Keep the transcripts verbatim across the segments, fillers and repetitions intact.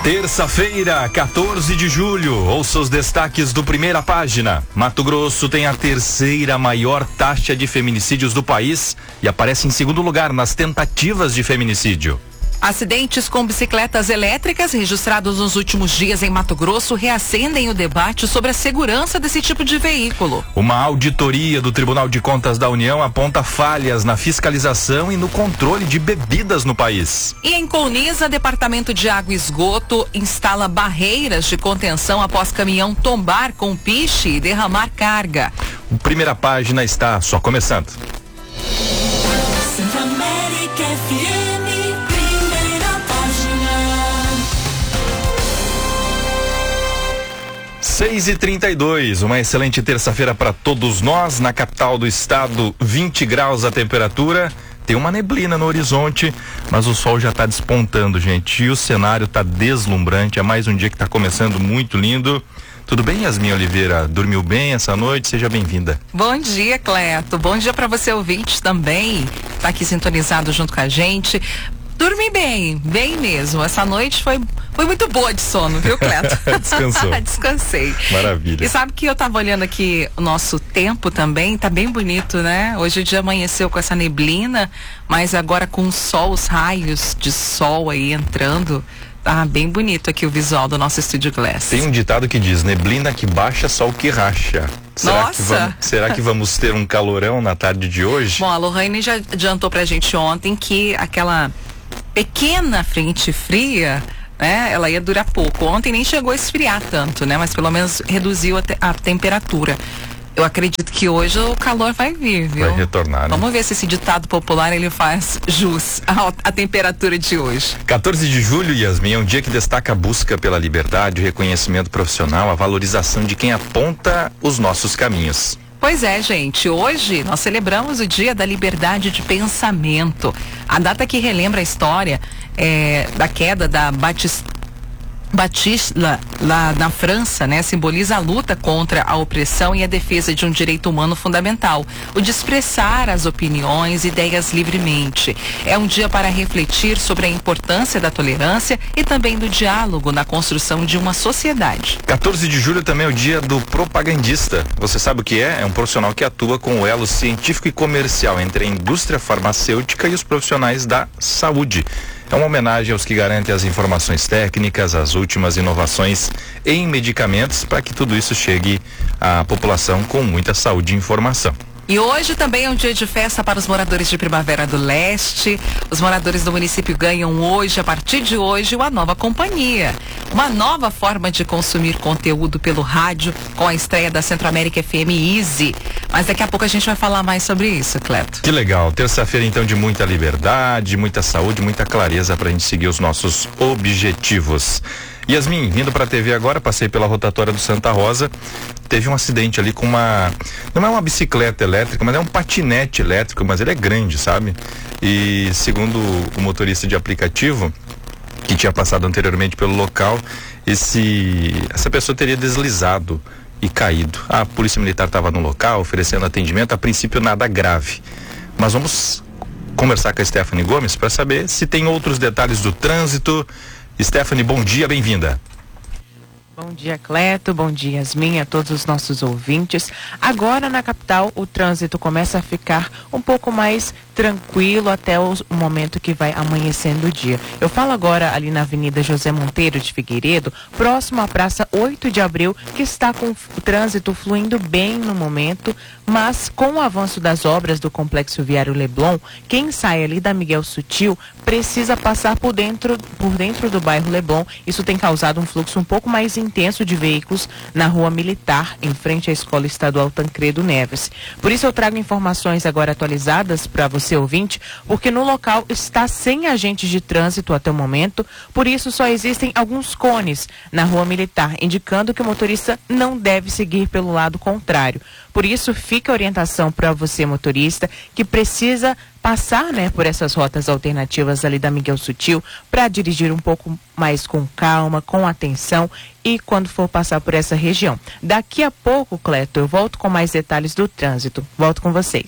Terça-feira, quatorze de julho, ouça os destaques do Primeira Página. Mato Grosso tem a terceira maior taxa de feminicídios do país e aparece em segundo lugar nas tentativas de feminicídio. Acidentes com bicicletas elétricas registrados nos últimos dias em Mato Grosso reacendem o debate sobre a segurança desse tipo de veículo. Uma auditoria do Tribunal de Contas da União aponta falhas na fiscalização e no controle de bebidas no país. E em Colniza, Departamento de Água e Esgoto instala barreiras de contenção após caminhão tombar com piche e derramar carga. O Primeira Página está só começando. seis e trinta e dois, uma excelente terça-feira para todos nós. Na capital do estado, vinte graus a temperatura. Tem uma neblina no horizonte, mas o sol já está despontando, gente. E o cenário está deslumbrante. É mais um dia que está começando muito lindo. Tudo bem, Yasmin Oliveira? Dormiu bem essa noite? Seja bem-vinda. Bom dia, Cleto. Bom dia para você, ouvinte, também. Tá aqui sintonizado junto com a gente. Dormi bem, bem mesmo. Essa noite foi, foi muito boa de sono, viu, Cleto? Descansou. Descansei. Maravilha. E sabe que eu tava olhando aqui o nosso tempo também, tá bem bonito, né? Hoje o dia amanheceu com essa neblina, mas agora com o sol, os raios de sol aí entrando. Tá bem bonito aqui o visual do nosso Estúdio Glass. Tem um ditado que diz, neblina que baixa, sol que racha. Será Nossa! Que vamos, será que vamos ter um calorão na tarde de hoje? Bom, a Lohane já adiantou pra gente ontem que aquela pequena frente fria, né, ela ia durar pouco. Ontem nem chegou a esfriar tanto, né, mas pelo menos reduziu a, te a temperatura. Eu acredito que hoje o calor vai vir, viu? Vai retornar, né? Vamos ver se esse ditado popular ele faz jus à, à temperatura de hoje. quatorze de julho, Yasmin, é um dia que destaca a busca pela liberdade, o reconhecimento profissional, a valorização de quem aponta os nossos caminhos. Pois é, gente, hoje nós celebramos o Dia da Liberdade de Pensamento. A data que relembra a história é, da queda da Batista Batista lá na França, né, simboliza a luta contra a opressão e a defesa de um direito humano fundamental, o de expressar as opiniões e ideias livremente. É um dia para refletir sobre a importância da tolerância e também do diálogo na construção de uma sociedade. quatorze de julho também é o dia do propagandista. Você sabe o que é? É um profissional que atua com o elo científico e comercial entre a indústria farmacêutica e os profissionais da saúde. É uma homenagem aos que garantem as informações técnicas, as últimas inovações em medicamentos, para que tudo isso chegue à população com muita saúde e informação. E hoje também é um dia de festa para os moradores de Primavera do Leste. Os moradores do município ganham hoje, a partir de hoje, uma nova companhia. Uma nova forma de consumir conteúdo pelo rádio com a estreia da Centro-América F M Easy. Mas daqui a pouco a gente vai falar mais sobre isso, Cleto. Que legal. Terça-feira, então, de muita liberdade, muita saúde, muita clareza para a gente seguir os nossos objetivos. Yasmin, vindo para a T V agora, passei pela rotatória do Santa Rosa, teve um acidente ali com uma, não é uma bicicleta elétrica, mas é um patinete elétrico, mas ele é grande, sabe? E segundo o motorista de aplicativo, que tinha passado anteriormente pelo local, esse, essa pessoa teria deslizado e caído. A polícia militar estava no local, oferecendo atendimento, a princípio nada grave. Mas vamos conversar com a Stephanie Gomes para saber se tem outros detalhes do trânsito. Stephanie, bom dia, bem-vinda. Bom dia, Cleto, bom dia, Yasmin, a todos os nossos ouvintes. Agora na capital o trânsito começa a ficar um pouco mais tranquilo até o momento que vai amanhecendo o dia. Eu falo agora ali na Avenida José Monteiro de Figueiredo, próximo à Praça oito de Abril, que está com o trânsito fluindo bem no momento, mas com o avanço das obras do Complexo Viário Leblon, quem sai ali da Miguel Sutil precisa passar por dentro, por dentro do bairro Leblon. Isso tem causado um fluxo um pouco mais intenso de veículos na Rua Militar, em frente à Escola Estadual Tancredo Neves. Por isso eu trago informações agora atualizadas para você, ouvinte, porque no local está sem agentes de trânsito até o momento, por isso só existem alguns cones na Rua Militar, indicando que o motorista não deve seguir pelo lado contrário. Por isso fica a orientação para você, motorista, que precisa passar, né, por essas rotas alternativas ali da Miguel Sutil para dirigir um pouco mais com calma, com atenção e quando for passar por essa região. Daqui a pouco, Cleto, eu volto com mais detalhes do trânsito. Volto com vocês.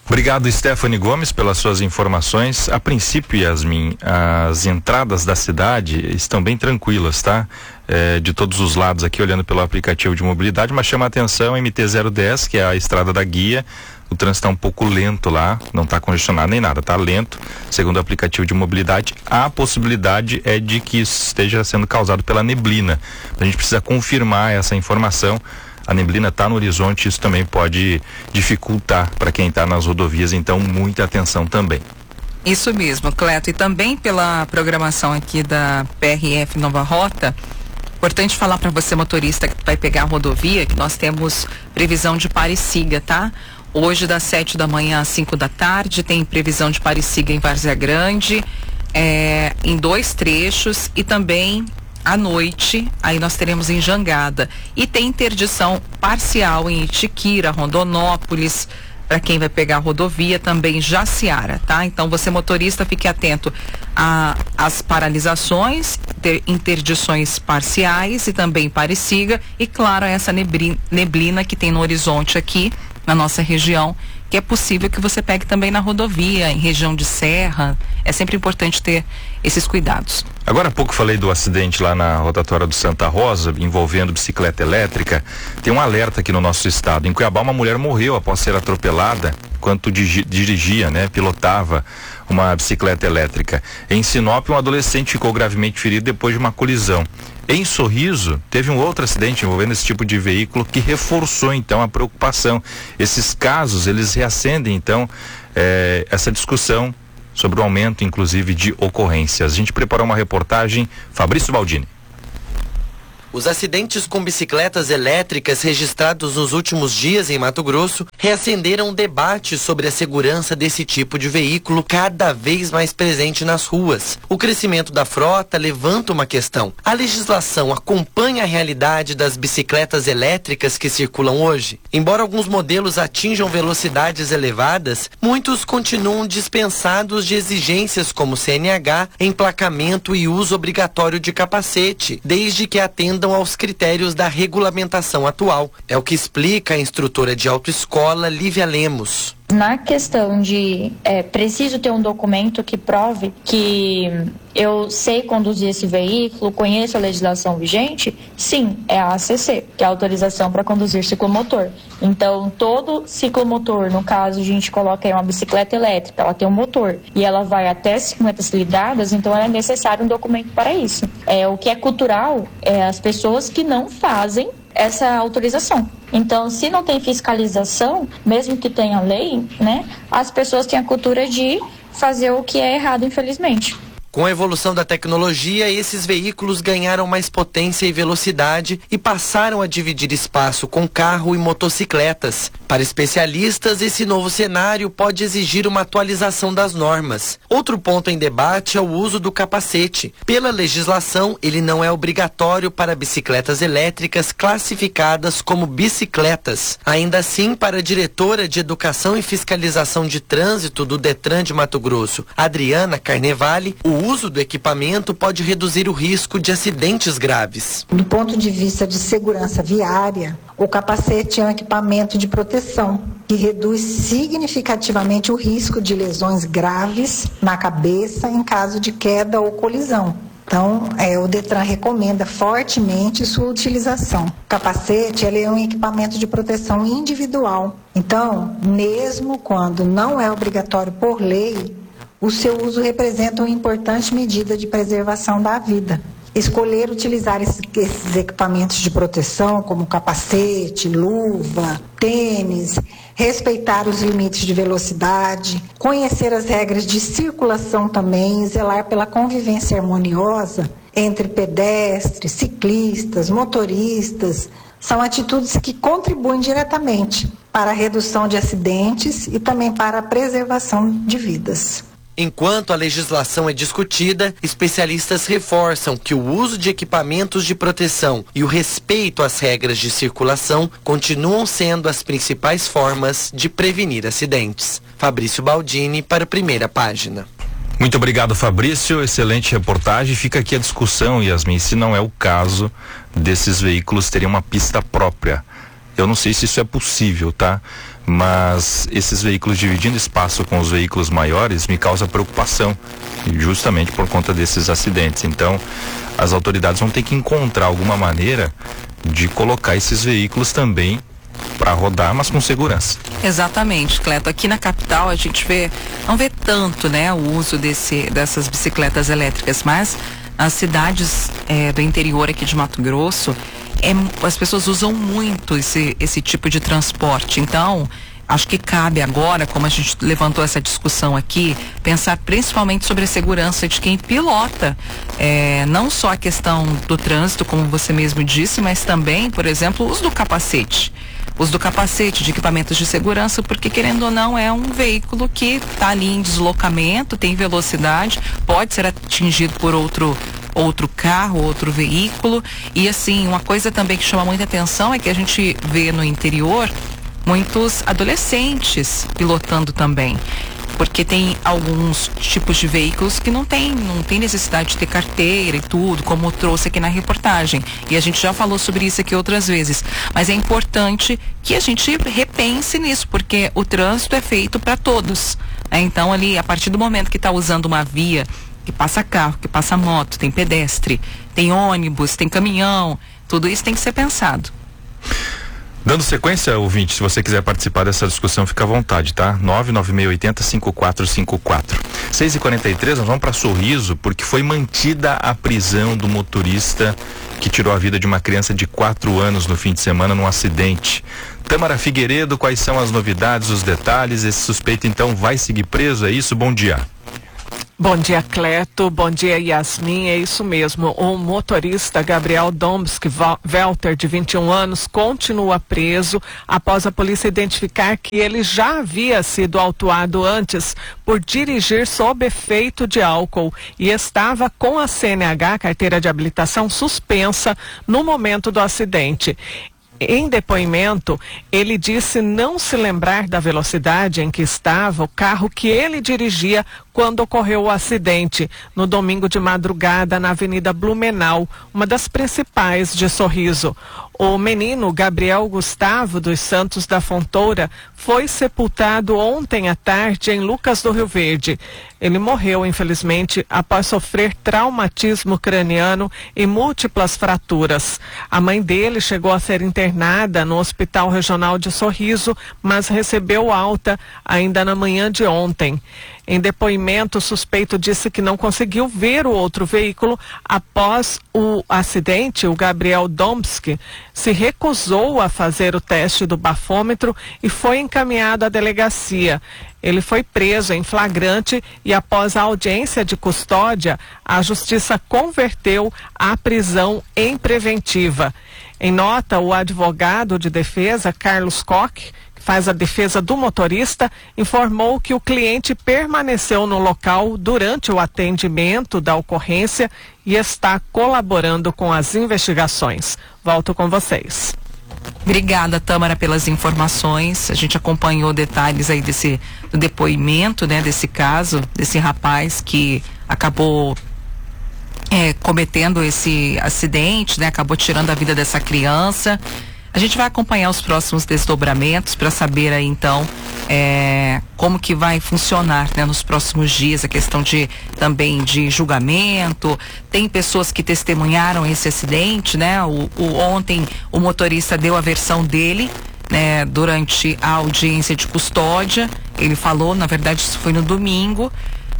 Obrigado, Stephanie Gomes, pelas suas informações. A princípio, Yasmin, as entradas da cidade estão bem tranquilas, tá? É, de todos os lados aqui, olhando pelo aplicativo de mobilidade, mas chama a atenção M T zero dez, que é a estrada da guia. O trânsito está um pouco lento lá, não está congestionado nem nada, está lento, segundo o aplicativo de mobilidade. A possibilidade é de que isso esteja sendo causado pela neblina. A gente precisa confirmar essa informação. A neblina está no horizonte, isso também pode dificultar para quem está nas rodovias, então muita atenção também. Isso mesmo, Cleto, e também pela programação aqui da P R F Nova Rota, importante falar para você, motorista, que vai pegar a rodovia, que nós temos previsão de pare e siga, tá? Hoje, das sete da manhã às cinco da tarde, tem previsão de pare e siga em Várzea Grande, é, em dois trechos, e também à noite, aí nós teremos em Jangada. E tem interdição parcial em Itiquira, Rondonópolis, para quem vai pegar a rodovia, também Jaciara, tá? Então você, motorista, fique atento às paralisações, ter interdições parciais e também pare e siga, e claro, essa neblina, neblina que tem no horizonte aqui na nossa região, que é possível que você pegue também na rodovia, em região de serra. É sempre importante ter esses cuidados. Agora há pouco falei do acidente lá na rotatória do Santa Rosa, envolvendo bicicleta elétrica. Tem um alerta aqui no nosso estado. Em Cuiabá, uma mulher morreu após ser atropelada enquanto dirigia, né, pilotava uma bicicleta elétrica. Em Sinop, um adolescente ficou gravemente ferido depois de uma colisão. Em Sorriso, teve um outro acidente envolvendo esse tipo de veículo que reforçou então a preocupação. Esses casos, eles reacendem então eh, essa discussão sobre o aumento, inclusive, de ocorrências. A gente preparou uma reportagem, Fabrício Baldini. Os acidentes com bicicletas elétricas registrados nos últimos dias em Mato Grosso reacenderam um debate sobre a segurança desse tipo de veículo cada vez mais presente nas ruas. O crescimento da frota levanta uma questão. A legislação acompanha a realidade das bicicletas elétricas que circulam hoje? Embora alguns modelos atinjam velocidades elevadas, muitos continuam dispensados de exigências como C N H, emplacamento e uso obrigatório de capacete, desde que atendam aos critérios da regulamentação atual. É o que explica a instrutora de autoescola Lívia Lemos. Na questão de é, preciso ter um documento que prove que eu sei conduzir esse veículo, conheço a legislação vigente, sim, é a A C C, que é a autorização para conduzir ciclomotor. Então, todo ciclomotor, no caso, a gente coloca aí uma bicicleta elétrica, ela tem um motor e ela vai até cinquenta cilindradas, então é necessário um documento para isso. É, o que é cultural é as pessoas que não fazem essa autorização. Então, se não tem fiscalização, mesmo que tenha lei, né, as pessoas têm a cultura de fazer o que é errado, infelizmente. Com a evolução da tecnologia, esses veículos ganharam mais potência e velocidade e passaram a dividir espaço com carro e motocicletas. Para especialistas, esse novo cenário pode exigir uma atualização das normas. Outro ponto em debate é o uso do capacete. Pela legislação, ele não é obrigatório para bicicletas elétricas classificadas como bicicletas. Ainda assim, para a diretora de Educação e Fiscalização de Trânsito do Detran de Mato Grosso, Adriana Carnevale, o O uso do equipamento pode reduzir o risco de acidentes graves. Do ponto de vista de segurança viária, o capacete é um equipamento de proteção que reduz significativamente o risco de lesões graves na cabeça em caso de queda ou colisão. Então, é, o Detran recomenda fortemente sua utilização. O capacete, ele é um equipamento de proteção individual. Então, mesmo quando não é obrigatório por lei, o seu uso representa uma importante medida de preservação da vida. Escolher utilizar esses, esses equipamentos de proteção, como capacete, luva, tênis, respeitar os limites de velocidade, conhecer as regras de circulação também, zelar pela convivência harmoniosa entre pedestres, ciclistas, motoristas, são atitudes que contribuem diretamente para a redução de acidentes e também para a preservação de vidas. Enquanto a legislação é discutida, especialistas reforçam que o uso de equipamentos de proteção e o respeito às regras de circulação continuam sendo as principais formas de prevenir acidentes. Fabrício Baldini para a Primeira Página. Muito obrigado, Fabrício. Excelente reportagem. Fica aqui a discussão, Yasmin, se não é o caso desses veículos terem uma pista própria. Eu não sei se isso é possível, tá? Mas esses veículos dividindo espaço com os veículos maiores me causa preocupação, justamente por conta desses acidentes. Então, as autoridades vão ter que encontrar alguma maneira de colocar esses veículos também para rodar, mas com segurança. Exatamente, Cleto. Aqui na capital a gente vê, não vê tanto, né, o uso desse, dessas bicicletas elétricas, mas nas cidades é, do interior aqui de Mato Grosso, é, as pessoas usam muito esse, esse tipo de transporte. Então, acho que cabe agora, como a gente levantou essa discussão aqui, pensar principalmente sobre a segurança de quem pilota. É, não só a questão do trânsito, como você mesmo disse, mas também, por exemplo, o uso do capacete. Uso do capacete, de equipamentos de segurança, porque querendo ou não é um veículo que está ali em deslocamento, tem velocidade, pode ser atingido por outro outro carro, outro veículo. E assim, uma coisa também que chama muita atenção é que a gente vê no interior muitos adolescentes pilotando também, porque tem alguns tipos de veículos que não tem, não tem necessidade de ter carteira e tudo, como eu trouxe aqui na reportagem. E a gente já falou sobre isso aqui outras vezes. Mas é importante que a gente repense nisso, porque o trânsito é feito para todos, né? Então ali, a partir do momento que está usando uma via, que passa carro, que passa moto, tem pedestre, tem ônibus, tem caminhão, tudo isso tem que ser pensado. Dando sequência, ouvinte, se você quiser participar dessa discussão, fica à vontade, tá? nove nove seis oito zero cinco quatro cinco quatro. seis e quarenta e três, nós vamos para Sorriso, porque foi mantida a prisão do motorista que tirou a vida de uma criança de quatro anos no fim de semana num acidente. Tâmara Figueiredo, quais são as novidades, os detalhes? Esse suspeito então vai seguir preso, é isso? Bom dia. Bom dia, Cleto. Bom dia, Yasmin. É isso mesmo. O motorista Gabriel Domski Welter, de vinte e um anos, continua preso após a polícia identificar que ele já havia sido autuado antes por dirigir sob efeito de álcool e estava com a C N H, carteira de habilitação, suspensa no momento do acidente. Em depoimento, ele disse não se lembrar da velocidade em que estava o carro que ele dirigia quando ocorreu o acidente, no domingo de madrugada na Avenida Blumenau, uma das principais de Sorriso. O menino Gabriel Gustavo dos Santos da Fontoura foi sepultado ontem à tarde em Lucas do Rio Verde. Ele morreu, infelizmente, após sofrer traumatismo craniano e múltiplas fraturas. A mãe dele chegou a ser internada no Hospital Regional de Sorriso, mas recebeu alta ainda na manhã de ontem. Em depoimento, o suspeito disse que não conseguiu ver o outro veículo após o acidente. O Gabriel Domski se recusou a fazer o teste do bafômetro e foi encaminhado à delegacia. Ele foi preso em flagrante e, após a audiência de custódia, a justiça converteu a prisão em preventiva. Em nota, o advogado de defesa, Carlos Koch, faz a defesa do motorista, informou que o cliente permaneceu no local durante o atendimento da ocorrência e está colaborando com as investigações. Volto com vocês. Obrigada, Tâmara, pelas informações. A gente acompanhou detalhes aí desse do depoimento, né, desse caso, desse rapaz que acabou é, cometendo esse acidente, né, acabou tirando a vida dessa criança. A gente vai acompanhar os próximos desdobramentos para saber aí então é, como que vai funcionar, né, nos próximos dias, a questão de também de julgamento. Tem pessoas que testemunharam esse acidente, né? O, o ontem o motorista deu a versão dele, né, durante a audiência de custódia. Ele falou, na verdade isso foi no domingo.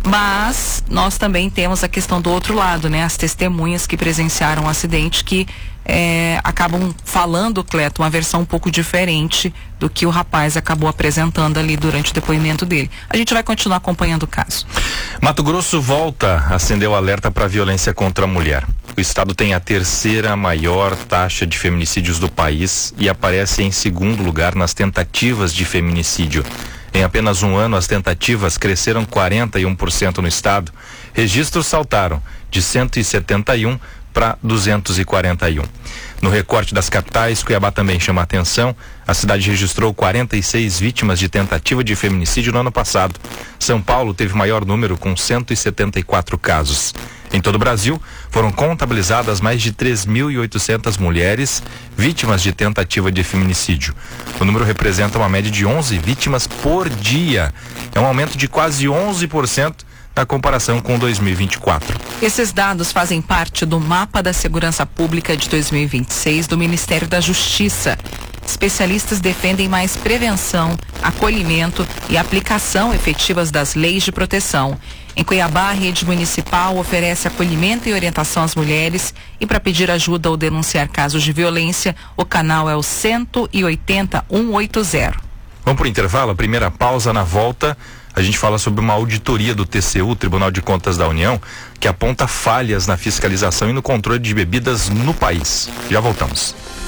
Mas nós também temos a questão do outro lado, né? As testemunhas que presenciaram o acidente que é, acabam falando, Cleto, uma versão um pouco diferente do que o rapaz acabou apresentando ali durante o depoimento dele. A gente vai continuar acompanhando o caso. Mato Grosso volta a acender o alerta para a violência contra a mulher. O estado tem a terceira maior taxa de feminicídios do país e aparece em segundo lugar nas tentativas de feminicídio. Em apenas um ano, as tentativas cresceram quarenta e um por cento no estado. Registros saltaram de cento e setenta e um para duzentos e quarenta e um. No recorte das capitais, Cuiabá também chama a atenção. A cidade registrou quarenta e seis vítimas de tentativa de feminicídio no ano passado. São Paulo teve maior número, com cento e setenta e quatro casos. Em todo o Brasil, foram contabilizadas mais de três mil e oitocentas mulheres vítimas de tentativa de feminicídio. O número representa uma média de onze vítimas por dia. É um aumento de quase onze por cento na comparação com dois mil e vinte e quatro. Esses dados fazem parte do Mapa da Segurança Pública de dois mil e vinte e seis do Ministério da Justiça. Especialistas defendem mais prevenção, acolhimento e aplicação efetivas das leis de proteção. Em Cuiabá, a rede municipal oferece acolhimento e orientação às mulheres, e para pedir ajuda ou denunciar casos de violência, o canal é o cento e oitenta, cento e oitenta. Vamos para o intervalo, a primeira pausa. Na volta a gente fala sobre uma auditoria do T C U, Tribunal de Contas da União, que aponta falhas na fiscalização e no controle de bebidas no país. Já voltamos.